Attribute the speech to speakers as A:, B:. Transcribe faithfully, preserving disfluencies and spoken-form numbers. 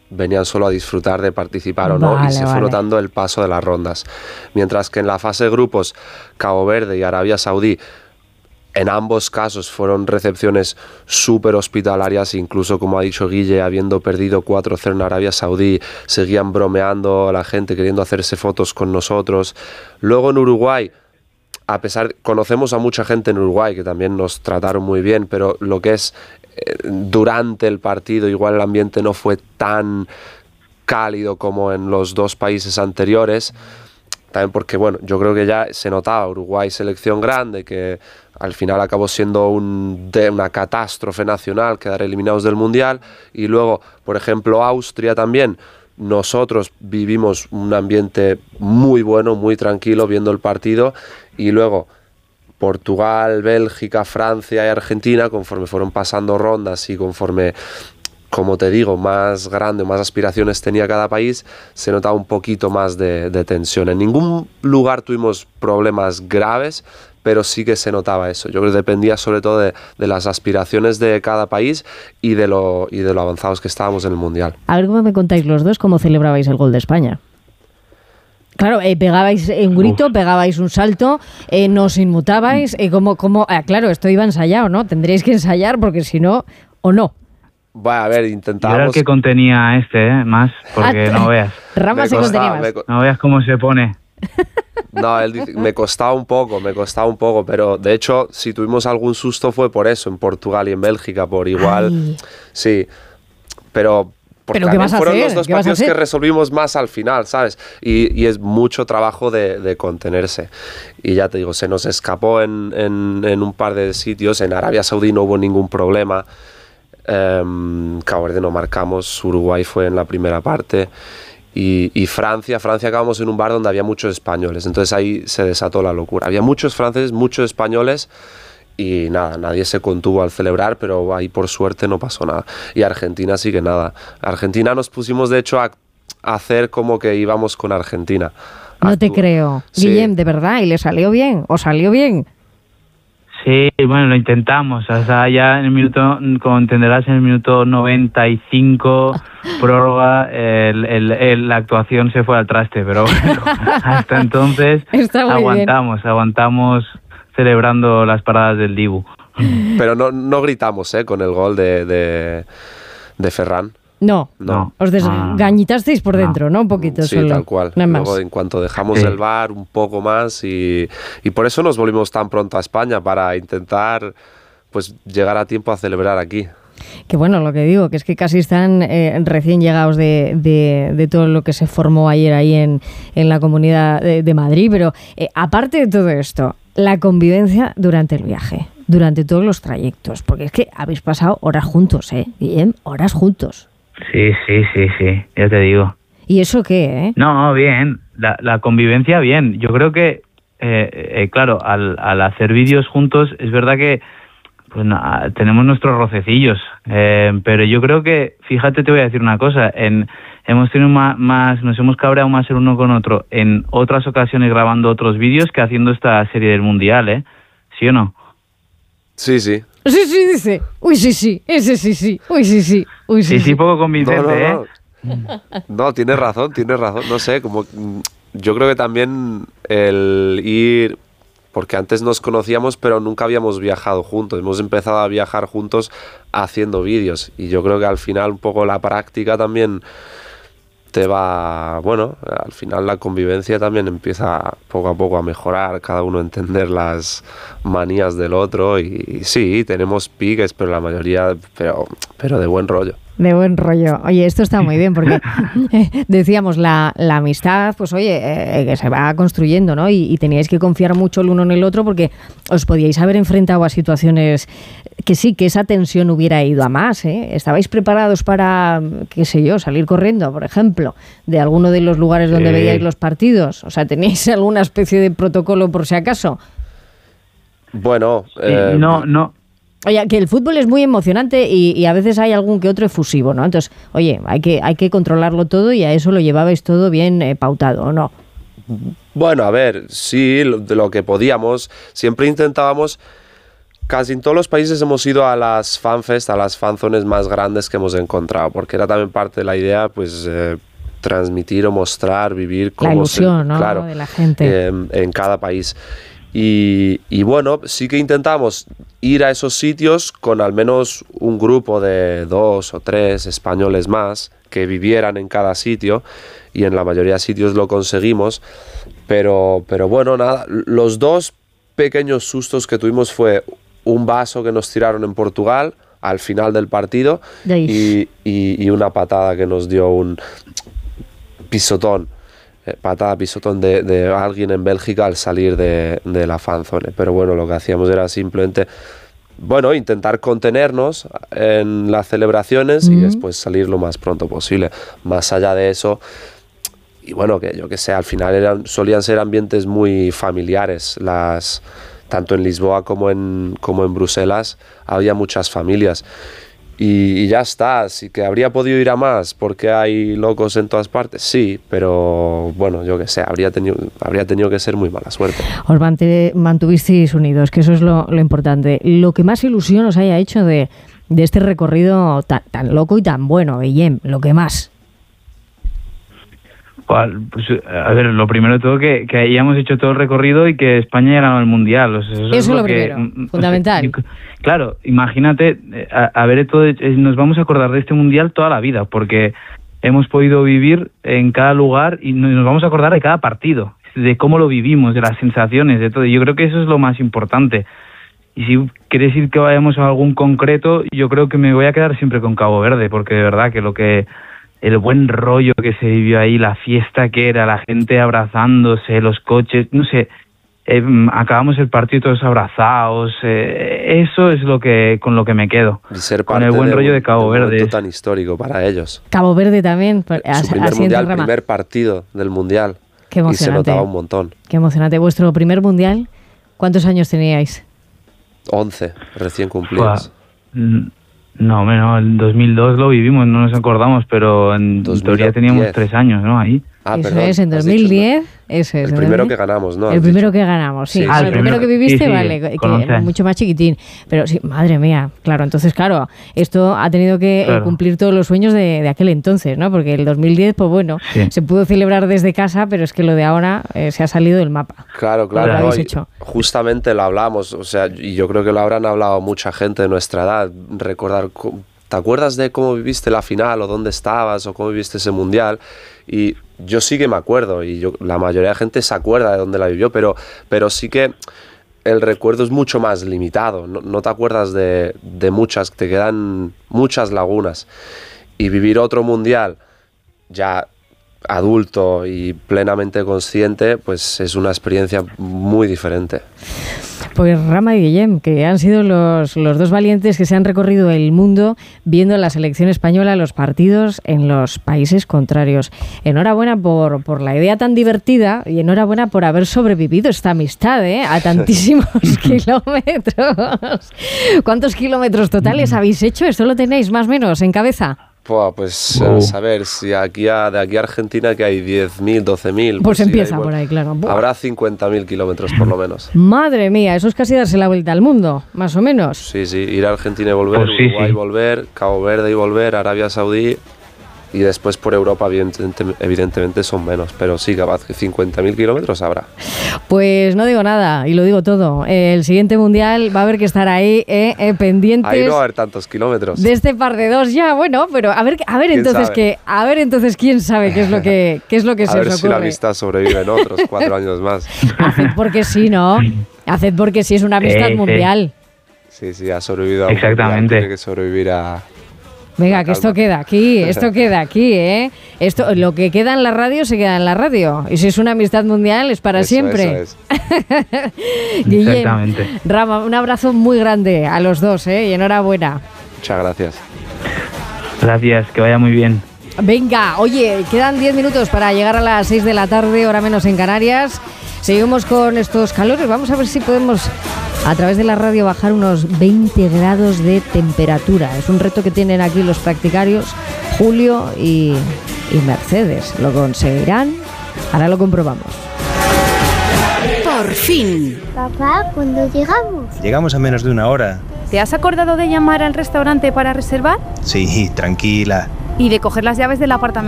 A: venían solo a disfrutar de participar o no,
B: Vale,
A: y se
B: vale.
A: fue notando el paso de las rondas. Mientras que en la fase de grupos, Cabo Verde y Arabia Saudí, en ambos casos fueron recepciones súper hospitalarias, incluso como ha dicho Guille, habiendo perdido cuatro cero en Arabia Saudí, seguían bromeando a la gente, queriendo hacerse fotos con nosotros. Luego en Uruguay, a pesar, conocemos a mucha gente en Uruguay que también nos trataron muy bien, pero lo que es eh, durante el partido, igual el ambiente no fue tan cálido como en los dos países anteriores. También porque, bueno, yo creo que ya se notaba Uruguay selección grande, que al final acabó siendo un, de una catástrofe nacional, quedar eliminados del Mundial. Y luego, por ejemplo, Austria también. Nosotros vivimos un ambiente muy bueno, muy tranquilo viendo el partido. Y luego Portugal, Bélgica, Francia y Argentina, conforme fueron pasando rondas y conforme, como te digo, más grande, más aspiraciones tenía cada país, se notaba un poquito más de, de tensión. En ningún lugar tuvimos problemas graves, pero sí que se notaba eso. Yo creo que dependía sobre todo de, de las aspiraciones de cada país y de, lo, y de lo avanzados que estábamos en el Mundial.
B: A ver cómo me contáis los dos cómo celebrabais el gol de España. Claro, eh, pegabais un grito, Uf. pegabais un salto, eh, nos inmutabais, eh, como, como, ah, claro, esto iba ensayado, ¿no? Tendréis que ensayar porque si no, o no.
A: Bueno, a ver, intentábamos...
C: Yo era el que contenía este, ¿eh? Más, porque ah, no veas.
B: Rama se contenía más.
A: Co-
C: no veas cómo se pone.
A: No, él dice, me costaba un poco, me costaba un poco, pero de hecho, si tuvimos algún susto fue por eso, en Portugal y en Bélgica, por igual,
B: Ay.
A: sí, pero... Porque
B: ¿Pero qué vas a
A: fueron
B: hacer?
A: los dos
B: ¿Qué vas a
A: partidos
B: hacer?
A: que resolvimos más al final, ¿sabes? Y, y es mucho trabajo de, de contenerse. Y ya te digo, se nos escapó en, en, en un par de sitios. En Arabia Saudí no hubo ningún problema. Um, Cabo Verde no marcamos. Uruguay fue en la primera parte. Y, y Francia, Francia acabamos en un bar donde había muchos españoles. Entonces ahí se desató la locura. Había muchos franceses, muchos españoles. Y nada, nadie se contuvo al celebrar, pero ahí por suerte no pasó nada. Y Argentina sí que nada. Argentina nos pusimos de hecho a, a hacer como que íbamos con Argentina.
B: No te creo.
A: Sí.
B: Guillem, ¿de verdad? ¿Y le salió bien? ¿O salió bien?
C: Sí, bueno, lo intentamos. O sea, ya en el minuto, como entenderás, en el minuto noventa y cinco, prórroga, el, el, el, la actuación se fue al traste. Pero bueno, hasta entonces aguantamos, bien. aguantamos... celebrando las paradas del Dibu.
A: Pero no, no gritamos, ¿eh? Con el gol de, de, de Ferran.
B: No,
A: no.
B: Os desgañitasteis por dentro, ¿no? ¿no? Un poquito
A: sí,
B: solo.
A: Sí, tal cual.
B: Nada
A: Luego,
B: más.
A: en cuanto dejamos
C: sí.
A: el bar, un poco más y, y por eso nos volvimos tan pronto a España, para intentar pues llegar a tiempo a celebrar aquí.
B: Que bueno, lo que digo, que es que casi están eh, recién llegados de, de, de todo lo que se formó ayer ahí en, en la Comunidad de, de Madrid, pero eh, aparte de todo esto, la convivencia durante el viaje, durante todos los trayectos, porque es que habéis pasado horas juntos, ¿eh? Guillem, horas juntos.
C: Sí, sí, sí, sí, ya te digo.
B: ¿Y eso qué, eh?
C: No, bien, la, la convivencia bien. Yo creo que, eh, eh, claro, al, al hacer vídeos juntos, es verdad que pues no, tenemos nuestros rocecillos, eh, pero yo creo que, fíjate, te voy a decir una cosa, en, hemos tenido más, más, nos hemos cabreado más el uno con otro en otras ocasiones grabando otros vídeos que haciendo esta serie del Mundial, ¿eh? ¿Sí o no?
A: Sí, sí.
B: Sí, sí, dice. Uy, sí, sí. Ese sí, sí. Uy, sí, sí. Uy, sí,
C: sí, sí, poco convincente,
A: no, no,
C: ¿eh?
A: No, no, tienes razón, tienes razón. No sé, como yo creo que también el ir... Porque antes nos conocíamos, pero nunca habíamos viajado juntos. Hemos empezado a viajar juntos haciendo vídeos. Y yo creo que al final un poco la práctica también te va... Bueno, al final la convivencia también empieza poco a poco a mejorar. Cada uno a entender las manías del otro. Y, y sí, tenemos piques, pero la mayoría... Pero, pero de buen rollo.
B: De buen rollo. Oye, esto está muy bien porque eh, decíamos, la, la amistad, pues oye, eh, que se va construyendo, ¿no? Y, y teníais que confiar mucho el uno en el otro porque os podíais haber enfrentado a situaciones que sí, que esa tensión hubiera ido a más, ¿eh? ¿Estabais preparados para, qué sé yo, salir corriendo, por ejemplo, de alguno de los lugares donde eh. veíais los partidos? O sea, ¿tenéis alguna especie de protocolo por si acaso?
A: Bueno,
C: eh, no, no.
B: Oye, que el fútbol es muy emocionante y, y a veces hay algún que otro efusivo, ¿no? Entonces, oye, hay que hay que controlarlo todo y a eso lo llevabais todo bien eh, pautado, ¿o no?
A: Bueno, a ver, sí, lo, de lo que podíamos. Siempre intentábamos casi en todos los países hemos ido a las fanfest, a las fanzones más grandes que hemos encontrado, porque era también parte de la idea, pues, eh, transmitir o mostrar, vivir como
B: la ilusión,
A: se,
B: ¿no?
A: claro,
B: de la gente
A: eh, en cada país. Y, y bueno, sí que intentamos ir a esos sitios con al menos un grupo de dos o tres españoles más que vivieran en cada sitio, y en la mayoría de sitios lo conseguimos, pero, pero bueno, nada, los dos pequeños sustos que tuvimos fue un vaso que nos tiraron en Portugal al final del partido y, y, y una patada que nos dio un pisotón, eh, patada, pisotón de, de alguien en Bélgica al salir de, de la fanzone. Pero bueno, lo que hacíamos era simplemente, bueno, intentar contenernos en las celebraciones mm. y después salir lo más pronto posible. Más allá de eso, y bueno, que yo que sé, al final eran, solían ser ambientes muy familiares. Las, tanto en Lisboa como en, como en Bruselas había muchas familias. Y, y ya está, así que habría podido ir a más porque hay locos en todas partes, sí, pero bueno, yo que sé, habría tenido, habría tenido que ser muy mala suerte.
B: Os mantuvisteis unidos, que eso es lo, lo importante. Lo que más ilusión os haya hecho de, de este recorrido tan, tan loco y tan bueno, Guillem, lo que más.
C: Pues, a ver, lo primero de todo que, que hayamos hecho todo el recorrido y que España haya ganado el Mundial. O sea, eso,
B: eso es lo, lo primero, que, fundamental.
C: O sea, claro, imagínate, a, a ver, todo, nos vamos a acordar de este Mundial toda la vida, porque hemos podido vivir en cada lugar y nos vamos a acordar de cada partido, de cómo lo vivimos, de las sensaciones, de todo. Yo creo que eso es lo más importante. Y si quieres decir que vayamos a algún concreto, yo creo que me voy a quedar siempre con Cabo Verde, porque de verdad que lo que... el buen rollo que se vivió ahí, la fiesta que era, la gente abrazándose, los coches, no sé, eh, acabamos el partido todos abrazados, eh, eso es lo que con lo que me quedo,
A: y ser
C: con el buen
A: de
C: rollo
A: un,
C: de Cabo
A: de un
C: Verde.
A: tan histórico para ellos.
B: Cabo Verde también,
A: su primer mundial, primer partido del mundial.
B: Qué emocionante.
A: Y se notaba un montón.
B: Qué emocionante. ¿Vuestro primer mundial? ¿Cuántos años teníais?
A: once, recién cumplidos.
C: Fua, No, bueno, en dos mil dos lo vivimos, no nos acordamos, pero en teoría teníamos tres años, ¿no? Ahí.
B: Ah, eso perdón, es, en dos mil diez, eso es.
A: El primero que ganamos, ¿no?
B: El primero que ganamos, sí. sí,
C: ah,
B: el,
C: el
B: primero, primero que viviste,
C: sí, sí,
B: vale, que mucho más chiquitín. Pero sí, madre mía, claro, entonces, claro, esto ha tenido que claro. cumplir todos los sueños de, de aquel entonces, ¿no? Porque el dos mil diez, pues bueno, sí. se pudo celebrar desde casa, pero es que lo de ahora eh, se ha salido del mapa.
A: Claro, claro. Lo no, hecho. Justamente lo hablamos, o sea, y yo creo que lo habrán hablado mucha gente de nuestra edad, recordar... ¿Te acuerdas de cómo viviste la final o dónde estabas o cómo viviste ese mundial? Y yo sí que me acuerdo y yo, la mayoría de gente se acuerda de dónde la vivió, pero, pero sí que el recuerdo es mucho más limitado. No, no te acuerdas de, de muchas, te quedan muchas lagunas. Y vivir otro mundial ya adulto y plenamente consciente, pues es una experiencia muy diferente.
B: Pues Rama y Guillem, que han sido los, los dos valientes que se han recorrido el mundo viendo la selección española, los partidos en los países contrarios. Enhorabuena por, por la idea tan divertida y enhorabuena por haber sobrevivido esta amistad, ¿eh? A tantísimos kilómetros. ¿Cuántos kilómetros totales habéis hecho? ¿Esto lo tenéis más o menos en cabeza?
A: Pues uh. a ver, si aquí a, de aquí a Argentina que hay diez mil, doce mil...
B: Pues, pues empieza sí, por ahí, claro. Buah.
A: Habrá cincuenta mil kilómetros por lo menos.
B: Madre mía, eso es casi darse la vuelta al mundo, más o menos.
A: Sí, sí, ir a Argentina y volver, pues sí, Uruguay y sí. volver, Cabo Verde y volver, Arabia Saudí... Y después por Europa, evidentemente, evidentemente son menos, pero sí, capaz que cincuenta mil kilómetros habrá.
B: Pues no digo nada y lo digo todo. El siguiente mundial va a haber que estar ahí, eh, eh, pendientes.
A: Ahí no va a haber tantos kilómetros.
B: De este par de dos ya, bueno, pero a ver, a ver entonces qué, a ver entonces quién sabe qué es lo que, qué es lo que se os ocurre.
A: A ver si la amistad sobrevive en otros cuatro años más.
B: Haced porque sí, ¿no? Haced porque sí es una amistad eh, mundial.
A: Sí, sí, ha sobrevivido a
C: Exactamente.
A: Mundial, tiene que sobrevivir a.
B: Venga, que esto queda aquí, esto queda aquí, ¿eh? Esto, lo que queda en la radio se queda en la radio. Y si es una amistad mundial es para
A: eso,
B: siempre.
A: Eso es.
B: Guillem, Rama, un abrazo muy grande a los dos, ¿eh? Y enhorabuena.
A: Muchas gracias.
C: Gracias, que vaya muy bien.
B: Venga, oye, quedan diez minutos para llegar a las seis de la tarde, hora menos en Canarias. Seguimos con estos calores. Vamos a ver si podemos, a través de la radio, bajar unos veinte grados de temperatura. Es un reto que tienen aquí los practicarios, Julio y, y Mercedes. ¿Lo conseguirán? Ahora lo comprobamos.
D: Por fin.
E: Papá, ¿cuándo llegamos?
F: Llegamos a menos de una hora.
G: ¿Te has acordado de llamar al restaurante para reservar?
F: Sí, tranquila.
G: ¿Y de coger las llaves del apartamento?